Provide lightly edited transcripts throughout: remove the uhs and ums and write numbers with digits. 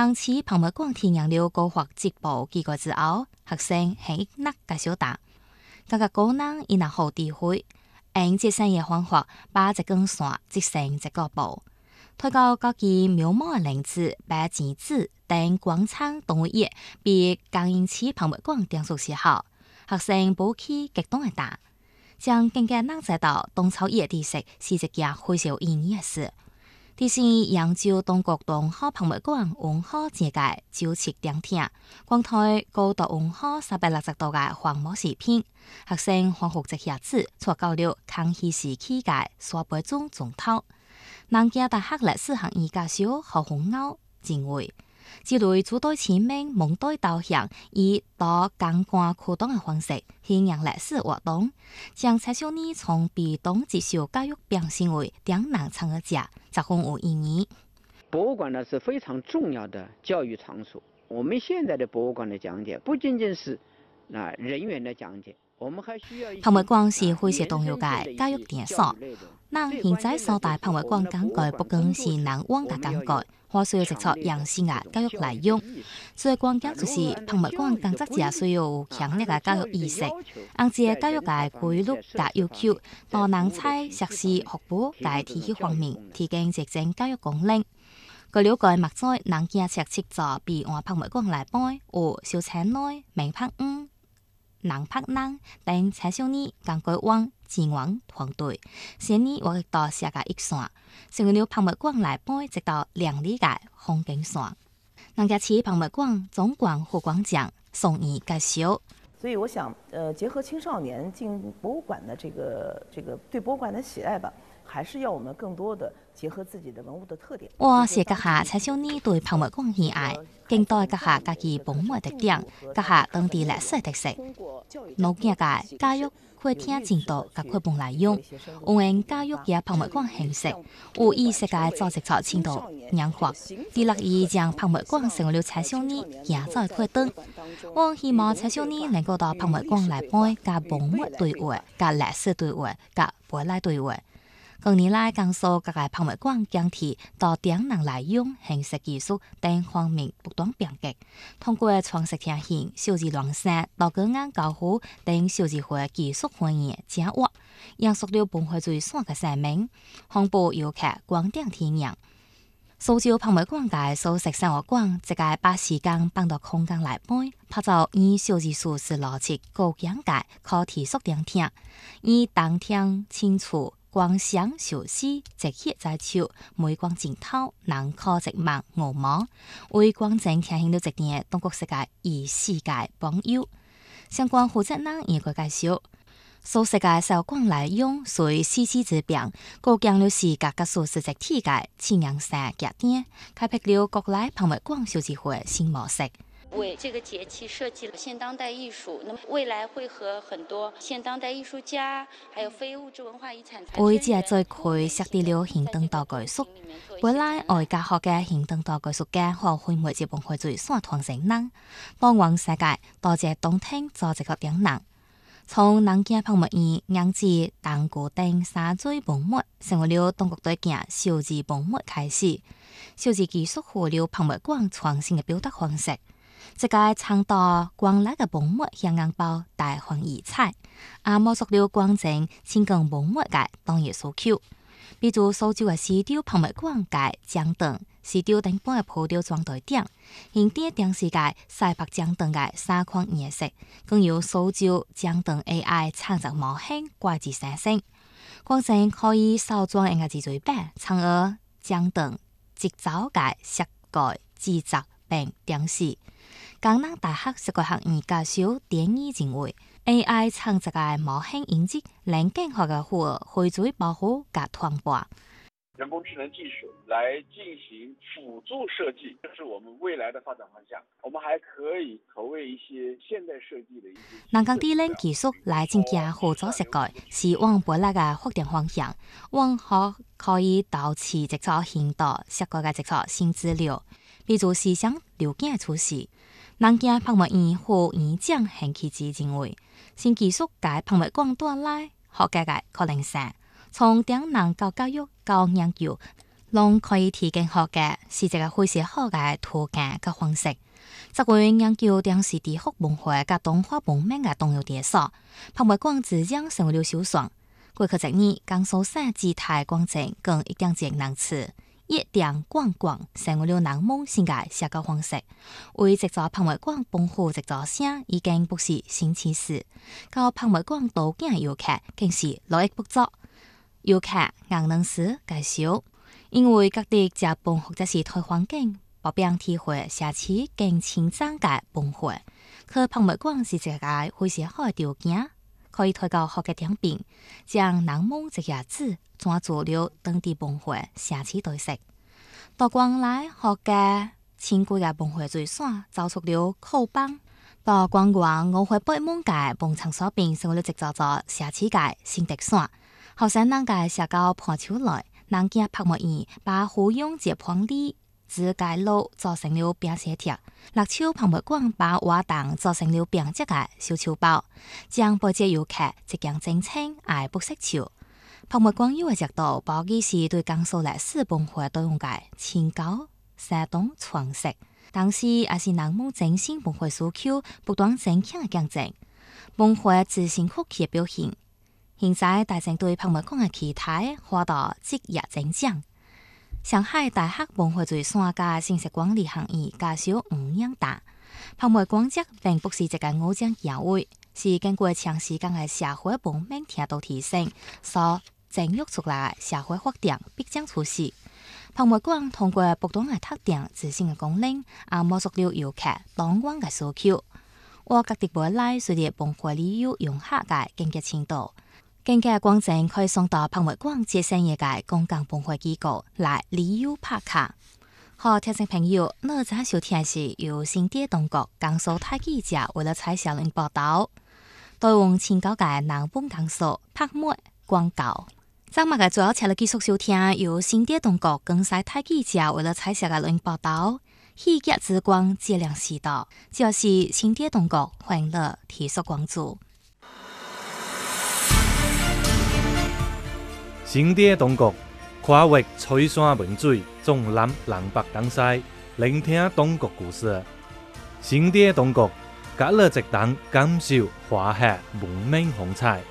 當此澎湖港提供了高學直播機構之後，學生係納介紹大，各個高能亦能好智慧，用節省嘅方法把這根線節省這個步。推高各級苗毛嘅靈子、白剪子等廣場動物園被感應此澎湖港訂熟時候，學生補起激動嘅大，將更加能知道東草野地食是一件非常意義嘅事。第四，揚州東國東河澎湖港文化節嘅97天，廣台高度文化360度嘅黃毛視頻，學生歡呼這下子，錯到了康熙時期嘅沙杯中總統。南京大學歷史學院教授何鴻雁認為，這類主導前面蒙對導向，以多感官驅動嘅方式去讓歷史活動，將青少年從被動接受教育變成為點能參與者，則很有意義。 博物館呢是非常重要的教育場所。我們現在的博物館的講解，不僅僅是人員的講解，我們還需要。 澎湖港是非常重要嘅教育場所。咱現在所帶澎湖港講解，不僅是難忘嘅講解，還需要直接應新嘅教育內容。最關鍵就是澎湖港工作者需要強烈嘅教育意識，按照教育嘅規律嘅要求，都能在碩士學部嘅體系方面提供直接教育功能。據了解，目前南京設設咗比按澎湖港來辦，有小車內、明拍五、南拍南等青少年講解網志願團隊，先年獲到世界一線，成為了澎湖港來辦直到2里嘅風景線。南京市澎湖港總館副館長宋怡介紹。 所以我想，結合青少年進博物館的這個對博物館的喜愛吧，還是要我們更多的結合自己的文物的特點。 我是閣下青少年對澎湖港喜愛，更多閣下家己本物特點，閣下當地歷史特色，農業嘅教育會聽進度及課本內容，有用教育嘅澎湖港形式，有意識嘅組織錯程度硬化，第六意將澎湖港成為了青少年行走嘅課堂。我希望青少年能夠到澎湖港來辦甲本物對話、甲歷史對話、甲未來對話。近年來，江蘇各個澎湖港講題到點能來用形式技術等方面不斷變革，通過創設聽線、數字孿生、多個眼交互等數字化技術訓練掌握，養熟了本會最爽嘅生命，紅布遊客光點體驗。蘇州澎湖港嘅素食生活館，即係把時間放到空間來辦，拍照以數字數字邏輯高境界可提速點聽，以當天清楚。光想小事，直接在手，每光鏡頭能靠直望5毛，為觀眾聽顯到一點中國世界與世界朋友。相關負責人亦個介紹，數世界生活館來用隨時事之變，高強了視覺及數字實體嘅輕量性特點，開闢了國內澎湖港數字化新模式。 為這個節氣設計了現當代藝術，那麼未來會和很多現當代藝術家，還有非物質文化遺產。 為這最佢設定了現當代藝術，本來外家學嘅現當代藝術家和會每節本會最擅長性能，幫往世界多謝東聽做這個點能。從南京澎湖縣楊子當古等三最本物，成為了中國隊嘅數字本物開始，數字技術和了澎湖港創新嘅表達方式。這個倡導光來嘅本物向硬包大放異彩，滿足了觀眾情感本物嘅當然訴求。比如蘇州嘅市調澎湖港嘅江燈，市調等半嘅鋪調裝對點，現點電視嘅西北江燈嘅3款顏色，更有蘇州江燈 AI 創造模型怪字生成，觀眾可以掃裝一個字嘴板，參與江燈節奏嘅設計製作並電視。江南大學設計學院教授典義認為 ，AI 創造嘅模型引進能更好嘅和匯聚保護及傳播。 人工智能技術來進行輔助設計，這是我們未來的發展方向。我們還可以投入一些現代設計的一些。人工智能技術來進行合作設計，是往未來嘅發展方向。往後可以導致製作現代設計嘅製作新資料，比如思想流件出現。南京澎湖縣副縣長邢啟智認為，新技術喺澎湖港帶來學界嘅可能性，從點能到教育到研究， 拢可以提供學嘅是一個非常好嘅途徑嘅方式。作為研究當時地方文化甲動畫方面嘅重要地所，박물館自然成為了首選。過去一年，江蘇省姿態廣政更一點節能詞，一點觀光成為了人們新嘅社交方式。為製作박물館豐富製作性已經不是新鮮事，到박물館導覽遊客更是絡繹不絕。遊客硬能使介紹，因為各地日本或者是台環境。保障體會社區更清真嘅文化，去박물館是一個非常好嘅條件，可以推廣學嘅點評，將人們這些字轉做了當地文化社區特色。到國內學嘅珍貴嘅文化遺產，造出了口碑。到觀光我會北門嘅文創所變成為了製造咗社區嘅新特產。後生人嘅社交盤出來，人家박물園把芙蓉節盤里自街路做成了餅寫貼，樂秋박물館把瓦當做成了餅節嘅小草包，將報捷遊客即將真稱愛不釋手。박물館有嘅角度，包括是對江蘇歷史文化多樣嘅深究、生動詮釋，同時也是人們真心文化訴求不斷增強嘅見證，文化自信復起嘅表現。現在大眾對박물館嘅期待化到即日增長。上海大學文化遺產嘅信息管理行業介紹5年大，박물館則並不是一個偶像行為，是經過長時間嘅社會文明程度提升所整育出來嘅社會發展必將出現。박물館通過不斷嘅特定自身嘅功能，也滿足了遊客當晚嘅訴求。我各地未來隨着文化旅遊融合嘅經濟程度，更加廣正可以送到박물館接生業嘅公共文化機構來旅遊拍卡。好，聽眾朋友，呢則收聽是由新店當局江蘇台記者為了採小人報道，對用前高嘅南本江蘇拍賣廣告。今日嘅主要請你繼續收聽由新店當局江西台記者為了採小嘅人報道，喜劇之光節亮時代，就是新店當局歡樂提速關注。 新店當局跨越吹山文水，縱覽南北東西，聆聽當局故事。新店當局隔了一檔感受華夏文明風采。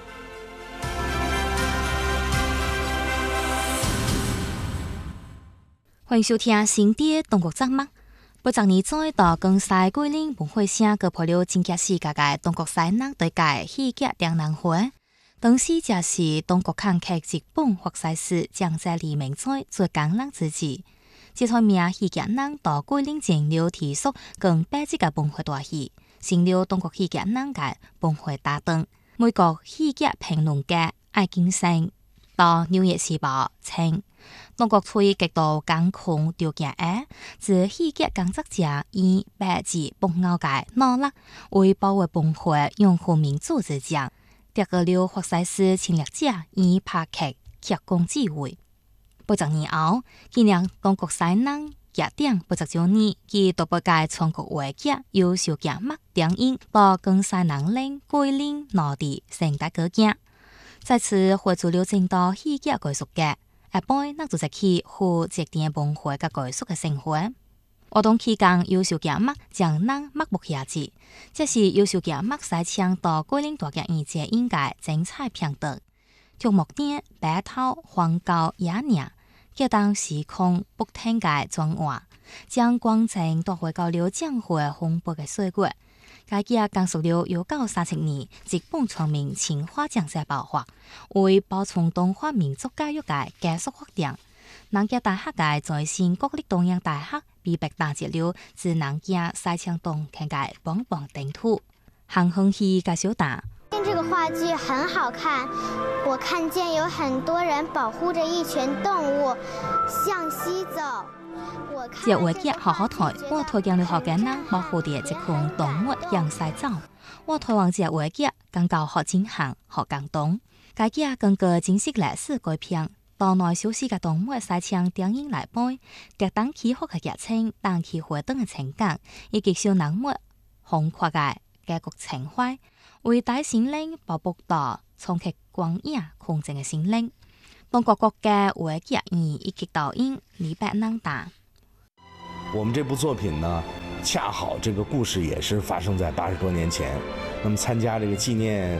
歡迎收聽新店當局節目。不昨日再到江西桂林文化城舉辦了真假世界嘅當局西南對界喜劇兩人會。當時就是當局看劇日本或西史將在黎明在最艱難之際，這台名喜劇人到桂林整了提速更標誌嘅文化大戲，成了當局喜劇人嘅文化搭檔。美國喜劇評論家艾金森到紐約時報稱，當局處於極度艱困條件下，自喜劇工作者以白紙不拗嘅努力為保衛文化擁護民主之獎。得個了法西斯侵略者以拍劇劇功之位。不昨年後，今年當局西南熱點不足九年，其獨步界全國話劇優秀劇目電影到江西南寧、桂林、內地成大各界。在此匯聚了正多喜劇藝術家，一般能做一起和節點文化嘅藝術嘅生活。活動期間，優秀劇目將人目不暇接，這是優秀劇目西搶到桂林大劇院節應該精彩片段。條目點白頭黃高野娘，激盪時空不停嘅轉換，將光景帶回到了江湖紅白嘅歲月。該劇講述了1937年日本全面侵華戰爭爆發，為保存中華民族教育嘅繼續發展。南京大學嘅在線國立東洋大學被迫打擊了自南京西搶東看嘅棒棒頂土。韓紅熙介紹答： 這個話劇很好看，我看見有很多人保護着一群動物向西走。 這話劇好好睇，我推薦你學嘅人保護啲一群動物向西走。我推廣這話劇更夠學進行、學感動。該劇根據真實歷史改編。島內小事嘅動物西搶電影來背，極當起伏嘅劇情，當其活動嘅情感，以及小人物宏闊嘅結局情懷，為大心靈保護到衝擊光影空靜嘅心靈。 中国國嘅話劇院以及導演李白能打。 我們這部作品呢，恰好這個故事也是發生在80多年前。那麼參加這個紀念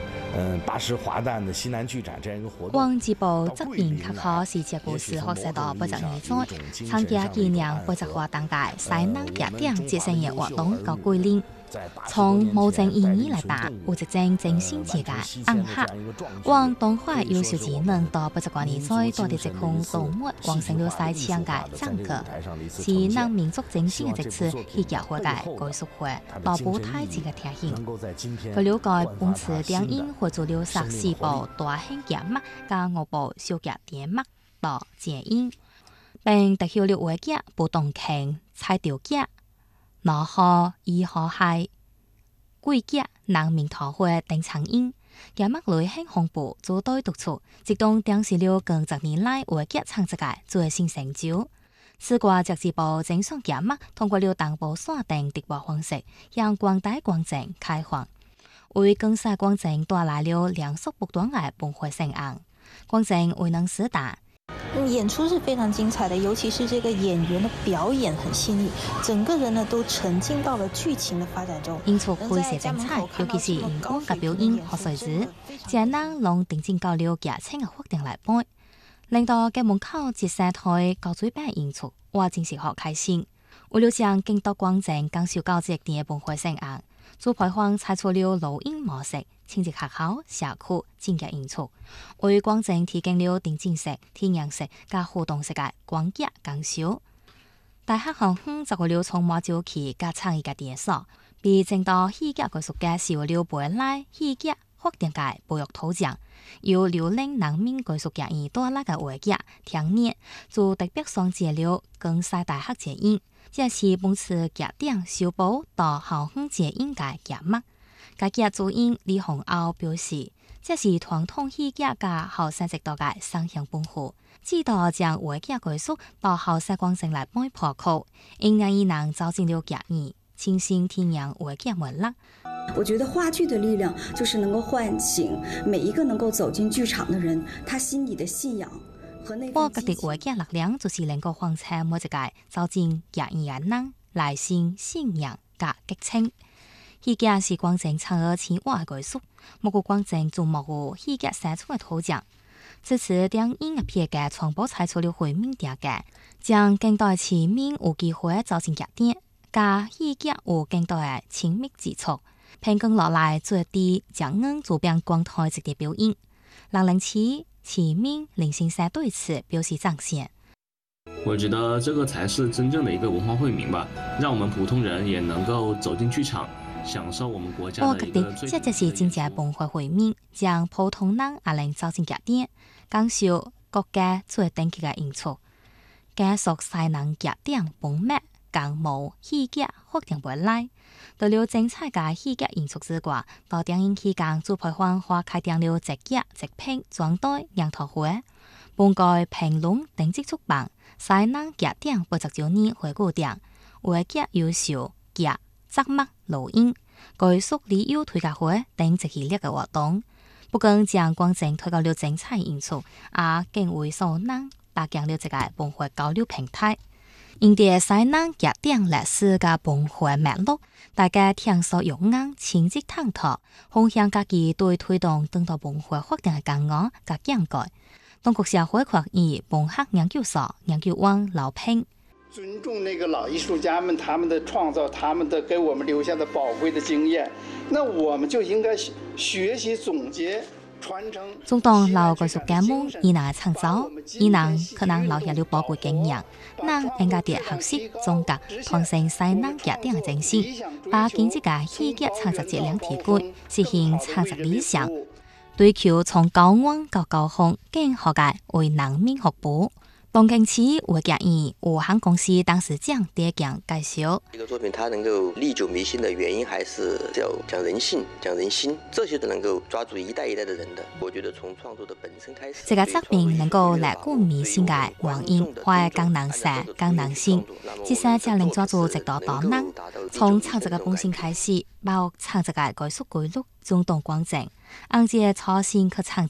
80華誕的西南劇展這樣一個活動。 光這部側邊刻好是這故事學寫到80年代，參加紀念80華誕嘅西南劇展節慶嘅活動嘅規定。從無證意義來打，有一種真心節嘅暗黑，往東海優秀技能到80多年代多啲職空動物完成了賽槍嘅整個，是能民族精神嘅一次戲劇會嘅藝術會，到舞台前嘅體現。據了解，本次電影會做了14部大型劇目加5部小劇電目到剪映，並特許了話劇、不動情、彩調劇、腦河、醫學系、鬼劇、人民桃花等參演，劇目類很豐富，做對突出，直當展示了近10年來話劇創作嘅最新成就。此外，這幾部精選劇目通過了同步鎖定直播方式，向廣大觀眾開放，為更多觀眾帶來了兩速不斷嘅崩潰聲音，觀眾未能自達。 演出是非常精彩的，尤其是這個演員的表演很細膩，整個人呢都沉浸到了劇情的發展中。演出非常精彩，尤其是熒光嘅表演和隨子，這能讓定睛到了劇情嘅확定來背，令到劇門口節社台高水平演出，我真是好開心。為了將更多觀眾感受到這點崩潰聲音，主辦方採取了錄音模式，親自學校、社區進行演出，為觀眾提供了沉浸式、體驗式加互動式嘅觀劇感受。大學校就有了充滿朝氣加創意嘅點數，被正到戲劇藝術嘅受了背來戲劇확定嘅培育土壤，由遼寧人民藝術劇院帶來嘅話劇聽年，就特別上接了更西大學接演。這是本次劇展首部到校園接演嘅劇目。該劇主演李洪遨表示，這是傳統戲劇嘅後生值得嘅雙向奔赴，知道將話劇藝術到後世觀眾來背破口，因讓伊能走進了劇院，親身體驗話劇魅力。 我覺得話劇的力量就是能夠喚醒每一個能夠走進劇場的人，他心裡的信仰。 我覺得話劇力量就是能夠喚醒每一個走進劇院嘅人內心信仰加激情。戲劇是觀眾參與生活嘅藝術，每個觀眾注目於戲劇生出嘅土壤。這次電影嘅片嘅傳播採取了回面點嘅，將更多市民有機會走進劇院，加戲劇有更多嘅親密接觸，並更落來最低將硬主辦光台直接表演，讓人起市民零星三對此表示讚賞。 我覺得這個才是真正的一個文化惠民吧，讓我們普通人也能夠走進劇場，享受我們國家的一個最。我覺得這就是真正文化惠民，將普通人也能走進劇院，感受國家最頂級嘅演出，繼續西南劇展本脈港務戲劇확定未來。除了精彩嘅戲劇演出之外，到電影期間主辦方還開展了直劇、直片、專題研討會，本屆評論定制出版西南劇展80周年回顧展，話劇優秀劇節目錄音、藝術旅遊推介會等一系列嘅活動，不僅將觀眾推到了精彩演出，也更為所能搭建了一個文化交流平台。因啲西南劇展歷史嘅文化脈絡，大家聽所用眼，親自探討，分享家己對推動當代文化發展嘅感悟及見解。中國社會學院文學研究所研究員劉平。 尊重那個老藝術家們，他們的創造，他們的給我們留下的寶貴的經驗，那我們就應該學習總結。中當老藝術家們伊能創造，伊能可能留下了寶貴經驗，能應該啲學習總結傳承西南劇展嘅精神，把經濟嘅戲劇創作質量提高，實現創作理想，追求從高安到高峰更好嘅為人民服務。東京市話劇院武漢公司董事長狄強介紹： 一個作品它能夠歷久彌新的原因，還是要講人性、講人心，這些都能夠抓住一代一代的人的。我覺得從創作的本身開始， 這個作品能夠歷久彌新嘅原因，係更能寫、更能信，至少才能抓住直到當人。從創作嘅本身開始，包括創作嘅藝術規律，觸動觀眾，按照初心去創作。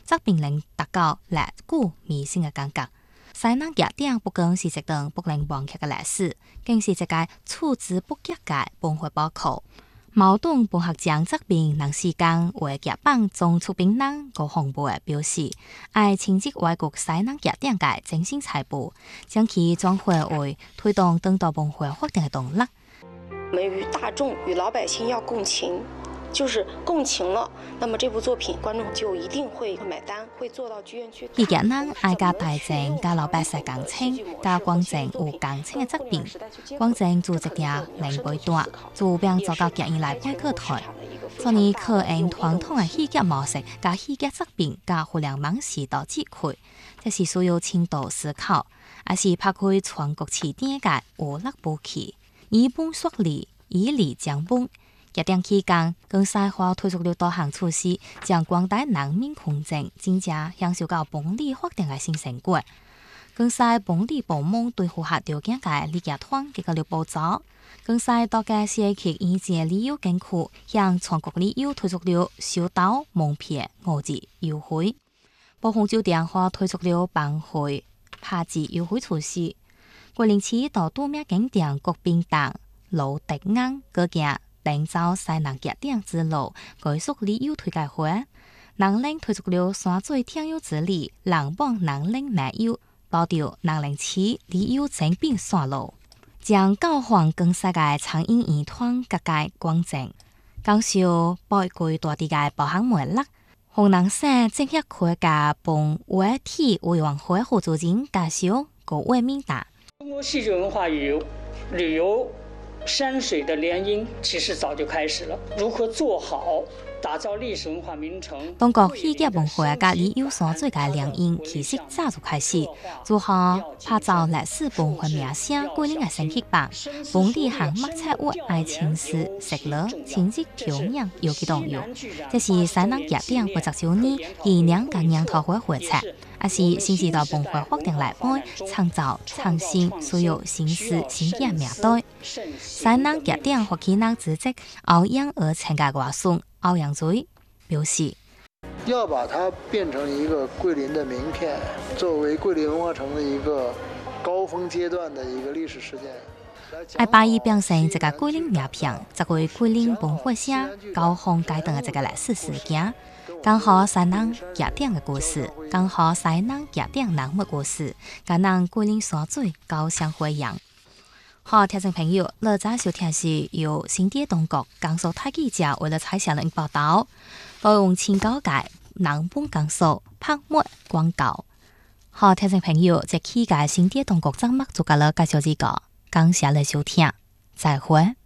则并令达到历古迷信嘅感觉。西南野顶不光是一段不能忘却嘅历史，更是一个处之不竭嘅文化宝库。矛盾文学奖则并能时间为剧本中出品人个红布嘅表示，爱承接外国西南野顶嘅精神财富，将其转化为推动当代文化发展嘅动力。 我们与大众、与老百姓要共情。就是共情了，那么这部作品观众就一定会买单，会坐到剧院去看。 戏剧人爱甲大众、甲老百姓共情，甲观众有共情嘅责任。观众做一件零背段，做并做到剧院来观课台。所以可用传统嘅戏剧模式，甲戏剧作品甲互联网时代接轨，这是需要深度思考，也是拍开全国起点嘅活力武器。以本说理，以理讲本。热点期间，更西化推出了多项措施，将广大人民群众真正享受到本地发展的新成果。更西本地部门对符合条件的理解团给予了补助。更西多个社区以及旅游景区向全国旅游推出了首岛门票5折优惠。部分酒店或推出了办会8折优惠措施。桂林市到多名景点国宾堂、老迪安各件。定走西南极点之路，概述旅游推介会。南岭推出了山水天游之旅，南邦南岭漫游，保留南岭市旅游精品线路，将教皇更世界苍蝇园团各界观众，感受宝贵大地嘅包含魅力。湖南省政协会嘅本委体委员会副主任介绍各位名单。 中国戏剧文化与旅游。山水的联姻其实早就开始了，如何做好打造历史文化名城？ 中国戏剧文化甲旅游山水嘅联姻其实早就开始，如何拍照历史文化名声桂林嘅升级版，本地项目策划爱情事、食乐、亲戚调养尤其重要。这是西南热点80周年纪念甲研讨会会策。也是新时代文化发展内部创造创新需要新思新嘅面对。西南热点发起人之一欧阳而成嘅外孙欧阳嘴表示， 要把它变成一个桂林的名片，作为桂林文化城的一个高峰阶段的一个历史事件。 爱把伊变成一个桂林名片，作为桂林文化城高峰阶段嘅一个历史事件。讲好西南热点嘅故事，讲好西南热点人物故事，甲咱桂林山水交相辉扬。好，听众朋友，你在收听是由新店东国江苏台记者为了采写了报道，都用19届南本江苏拍卖广告。好，听众朋友，这期嘅新店东国节目就甲你介绍这个，感谢你收听，再会。